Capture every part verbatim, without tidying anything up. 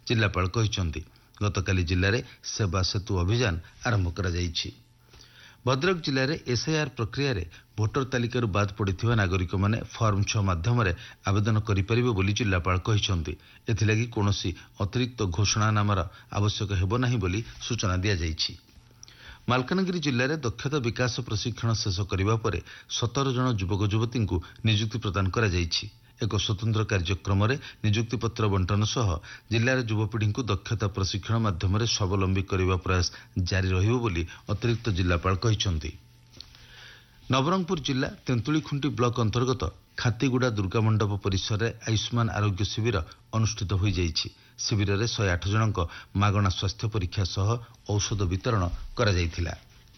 जिल्लापाल कहिसंती। गतकाली जिले में सेवा सेतु अभियान आरंभ करा जायछि। भद्रक जिले में एसआईआर प्रक्रिया रे भोटर तालिकार बाद पड़िथिबा नागरिक माने फॉर्म छ माध्यम आवेदन करिपारिबे बोली जिल्लापाल कहिसंती। एथिलागि कोनोसी अतिरिक्त घोषणानामार आवश्यक हेबो नाही बोली सूचना दिया जायछि। मालकानगिरी जिले में दक्षता विकास प्रशिक्षण शेष करने पर सतर जन युवक युवती को नियुक्ति प्रदान करा जायछि। एक स्वतंत्र कार्यक्रम में नियुक्ति पत्र बंटन सह जिलार युवपीढ़ी को दक्षता प्रशिक्षण माध्यम स्वावलंबी करने प्रयास जारी रहिबो बोली अतिरिक्त जिल्लापाल कहिसंती। नवरंगपुर जिला तेंतुलीखुंटी ब्लॉक अंतर्गत खातीगुड़ा दुर्गा मंडप परिसर में आयुष्मान आरोग्य शिविर अनुष्ठित हो जायछि। शिविर में शहे आठ जन मागणा स्वास्थ्य परीक्षा सह औषध वितरण करा जायथिला।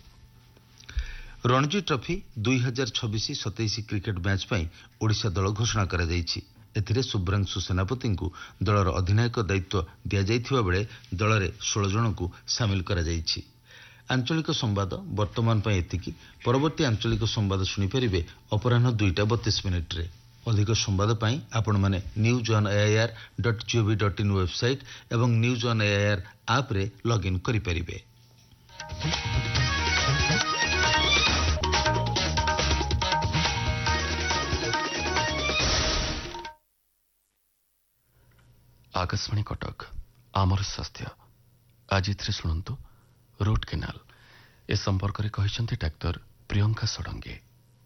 रणजी ट्रॉफी दुई हजार छब्बीस सतैश क्रिकेट मैच पर ओडिशा दल घोषणा करा जायछि। एथिरे शुभ्रांशु सेनापति को दलर अधिनायक दायित्व दिया जायथिबा बेले दल में सोलह जन को सामिल करा जायछि। आंचलिक संवाद वर्तमान पर एतिकी। परवर्ती आंचलिक संवाद शुणिपारे अपराह दुईटा बतीस मिनिट रे। अधिक संवाद पाई आपण माने news on AIR dot gov dot in website एवं न्यूज ऑन एआईआर ऐप रे लॉगिन करि परिबे। आकाशवाणी कटक आमर स्वास्थ्य आज इथे शुणु रूट केनाल ए संपर्क में कहते डाक्तर प्रियंका षडंगे।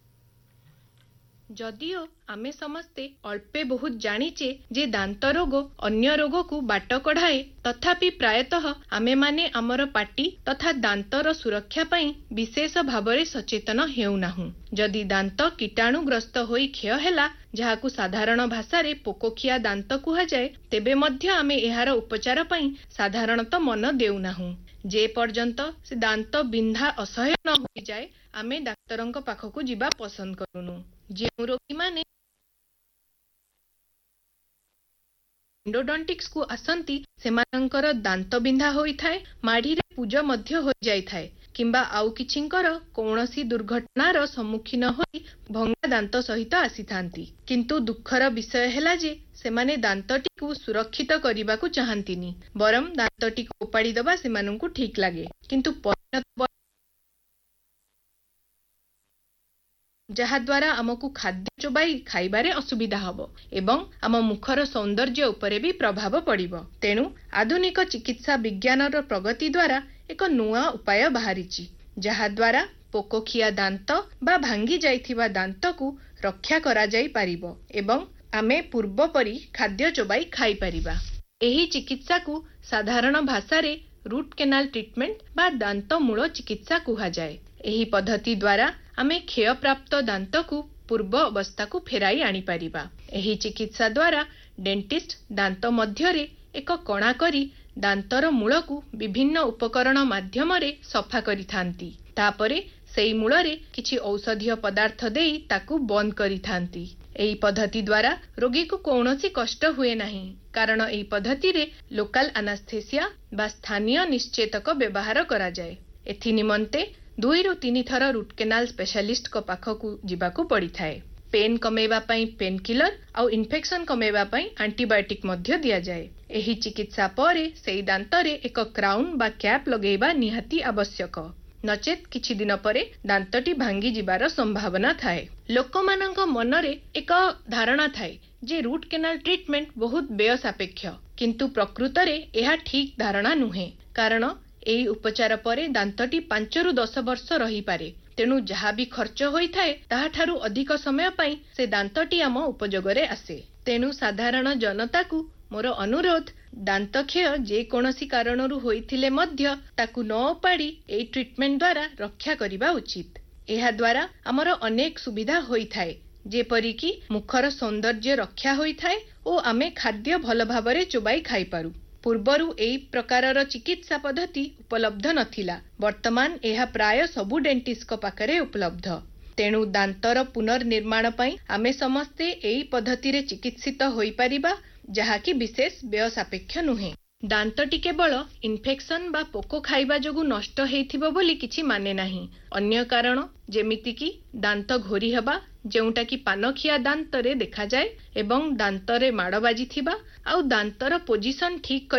जदिओ आमे समस्ते अल्पे बहुत जानिचे जे दांत रोग अन्य रोग को बाट कढ़ाए, तथापि प्रायतः आमे माने आमर पाटी तथा दांतर सुरक्षा पाई विशेष भावरे सचेतन हेउनाहु। जदि दांत कीटाणुग्रस्त होई क्षय हेला, जहाकु साधारण भाषा रे पोकोखिया दांत कुहा जाए, तेबे मध्य आमे एहार उपचार पाई साधारणतः मन देउनाहु। जे पर्यंत से दांत बिंधा असह्य न होई जाए, आमे डाक्तरंक पाखकु जिबा पसंद करूनु। जे रोगी माने एंडोडोंटिक्स को आसंती सेमानंकर दांत बिंधा होई थाए, माढ़ी रे पूज मध्य हो जाई थाए, किंबा आउ किछिंकर कौनसी दुर्घटनार सम्मुखीन होई भंगा दांत सहित आसी थांती। किंतु दुखर विषय हेला जे सेमाने दांतटी को सुरक्षित करिबाकू चाहंतीनी, बरम दांतटी को उपाड़ी दबा सेमानंकु ठीक लागे। किंतु परिणत जहा द्वारा आमको खाद्य चोबाई खाइबारे असुविधा हबो एवं आम मुखर सौंदर्य उपरे भी प्रभाव पड़िबो। तेणु आधुनिक चिकित्सा विज्ञानर प्रगति द्वारा एक नुआ उपाय बाहरिछि, जहा द्वारा पोकोखिया दांत बा भांगी जाइथिबा दांत को रक्षा करा जाई पारिबो एवं आमे पूर्व परी खाद्य चोबाई खाई पारिबा। एही चिकित्सा को साधारण भाषा रे रूट केनाल ट्रीटमेंट बा दांत मूल चिकित्सा कुहा जाए। एही पद्धति द्वारा आमे क्षय प्राप्त दांत को पूर्व अवस्था को फेराई आनी पारिबा। एही चिकित्सा द्वारा डेंटिस्ट दांत मध्य रे एक कणा करी दांतर मूल को विभिन्न उपकरण माध्यम रे सफा करि थांती। तापरे सेई मूल रे किछि औषधीय पदार्थ देई ताकू बंद करि थांती। एही पद्धति द्वारा रोगी को कौनसी कष्ट हुए नहीं, कारण एही पद्धति रे लोकल एनास्थेसिया बा स्थानीय निश्चेतक व्यवहार करा जाए। एथि निमंते दुई रु तीन थर रूट केनाल स्पेशलिस्ट को पाखकू जिबाकू पड़ी थाए। पेन कमेवा पाई पेन किलर और इन्फेक्शन कमेवा पाई एंटीबायोटिक मध्य दिया जाए। एही चिकित्सा परे सेई दांतरे एक क्राउन बा कैप लगेबा निहाती आवश्यक, नचेत किछि दिन परे दांतटी भांगी जिबार संभावना थाए। लोकमानंक मनरे एक धारणा थाए जे रूट केनाल ट्रीटमेंट बहुत व्यय सापेक्ष, किंतु प्रकृतरे एहा ठीक धारणा नुहे, कारण एई उपचार परे दांतटी पांच रु दस वर्ष रही पारे। तेणु जहा भी खर्च होई थाए ताहा ठारू अधिक समय पाई से दांतटी आम उपयोगरे आसे। तेणु साधारण जनता को मोर अनुरोध, दांत क्षय जे कोनसी कारणरू होइथिले मध्य ताकू न उपाड़ी एई ट्रीटमेंट द्वारा रक्षा करिबा उचित। एहा द्वारा हमर अनेक सुविधा होई थाए, जेपरि कि मुखर सौंदर्य रक्षा होई थाए ओ आमे खाद्य भल भाबरे चोबाई खाई पारू। पूर्वरु एई प्रकारर चिकित्सा पद्धति उपलब्ध नथिला, वर्तमान एहा प्राय सबु डेंटिस्ट पाखरे उपलब्ध। तेणु दांतर पुनर्निर्माण पई आमे समस्ते एई पद्धति रे चिकित्सित होई परिबा, जहा कि विशेष व्यय सापेक्ष नुहे। दांतटी केवल इन्फेक्शन बा पोको खाइबा जोगु नष्ट हेइथिबो बोली किछि माने नाही। अन्य कारण जेमिति कि दांत घोरी हेबा, जेउटा कि पानखिया दांतरे देखा जाए, एवं दांतरे माड़ बाजिथिबा आउ दांतर पोजिशन ठीक